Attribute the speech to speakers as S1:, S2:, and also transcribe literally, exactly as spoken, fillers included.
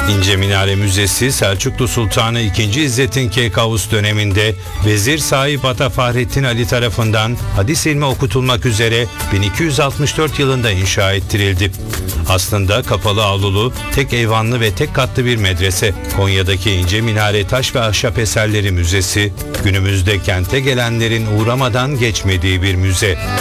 S1: İnce Minare Müzesi, Selçuklu Sultanı ikinci. İzzettin Keykaus döneminde Vezir Sahip Ata Fahrettin Ali tarafından hadis ilmi okutulmak üzere bin iki yüz altmış dört yılında inşa ettirildi. Aslında kapalı avlulu, tek eyvanlı ve tek katlı bir medrese. Konya'daki İnce Minare Taş ve Ahşap Eserleri Müzesi, günümüzde kente gelenlerin uğramadan geçmediği bir müze.